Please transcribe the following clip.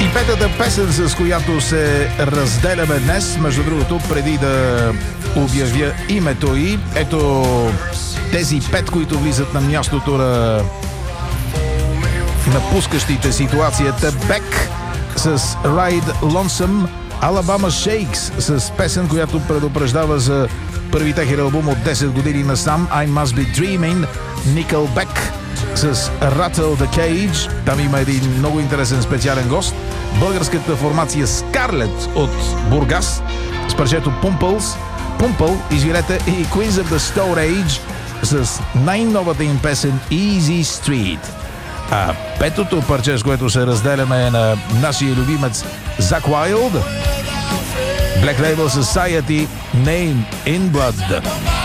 И петата песен, с която се разделяме днес, между другото, преди да обявя името й, ето тези 5, които влизат на мястото на напускащите ситуацията. Бек с Ride Lonesome, Alabama Shakes с песен, която предупреждава за първи техен албум от 10 години насам, I Must Be Dreaming. Nickelback с Rattle the Cage. Там има един много интересен специален гост. Българската формация Scarlet от Бургас с парчето Pumple, извинете, и Queens of the Stone Age с най-новата им песен Easy Street. А петото парче, с което се разделяме, е на нашия любимец Зак Уайлд. Black Label Society, Name in Blood.